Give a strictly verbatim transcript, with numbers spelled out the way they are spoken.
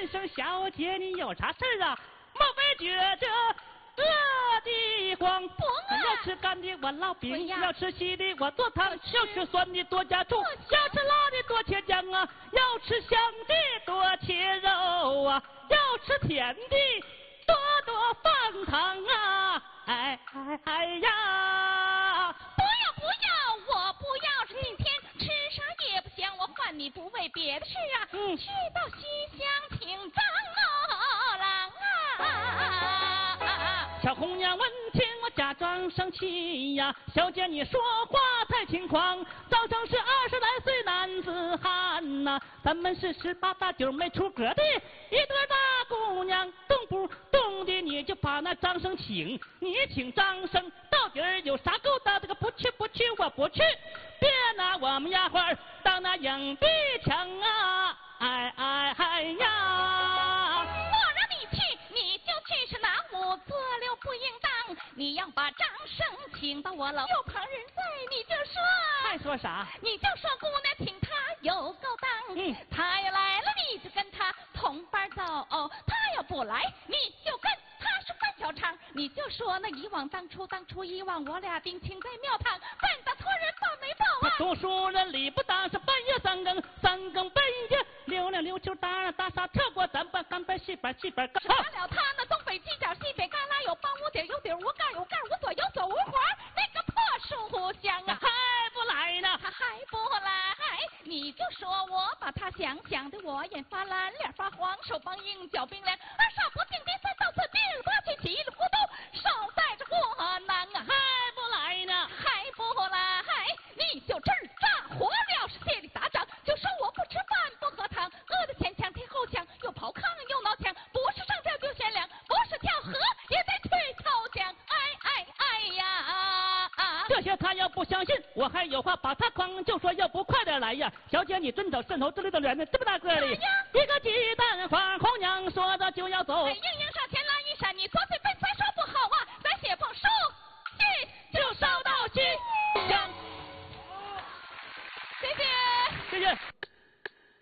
问声小姐，你有啥事啊？莫非觉着饿得慌？ 不饿。 要吃干的我烙饼， 呀要吃稀的我做汤，要吃酸的多加醋，要吃辣的多切姜啊，要吃香的多切肉啊，要吃甜的多多放糖啊！哎哎哎呀！ 不要不要，我不要是今天吃啥也不香，我换你不为别的事啊， 嗯去到西厢听张罗郎啊！ 小姑娘闻听我假装生气呀，小姐你说话太轻狂，张生是二十来岁男子汉呐、咱们是十八大九没出格的一对大姑娘，动不动的你就把那张生请，你请张生到底儿有啥勾搭？这个不去不去我不去，别拿我们丫鬟当那影壁墙啊！哎哎哎呀！ 我让你去，你就去，是拿我做了不应当。你要把张生请到我楼，有旁人在，你就说， 还说啥？ 你就说姑娘请他有勾当。 嗯， 他要来了，你就跟他同班走；他要不来，你就跟他是范小长。你就说那以往当初当初以往我俩定情在庙堂，犯的错人犯没报啊！ 读书人理不当是半夜三更，三更半夜溜溜溜球打大沙，跳过咱班干班西班西班干。 打了他那东北犄角西北旮旯，有帮无底有底无盖有盖无左有左无环，那个破树香啊， 还不来呢？ 他还不来，你就说我把他想想的我眼发蓝脸发黄，手帮硬脚冰凉，二少不敬第三到四第二八去起了咕嘟，手带着过囊啊， 还不来呢？ 还不来，你就这儿炸活了，是借力打掌，就说我不吃饭不喝汤，饿得前墙贴后墙，又刨炕又挠墙，不是上吊就贤良，不是跳河也得吹头奖，哎哎哎呀！啊、 这些他要不相信，我还有话把他诓，就说要不快点来呀！小姐你真找渗透这里的脸呢，这么大个的，一个鸡蛋花红娘说着就要走， 哎，硬硬上前拉一闪，你左